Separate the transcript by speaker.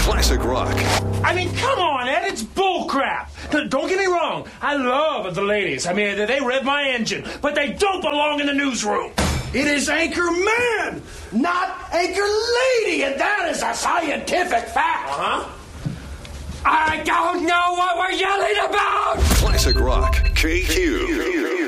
Speaker 1: Classic rock.
Speaker 2: I mean, come on, Ed, it's bullcrap. Don't get me wrong. I love the ladies. I mean, they rev my engine, but they don't belong in the newsroom. It is Anchor Man, not Anchor Lady, and that is a scientific fact. Uh-huh. I don't know what we're yelling about.
Speaker 1: Classic rock. KQ.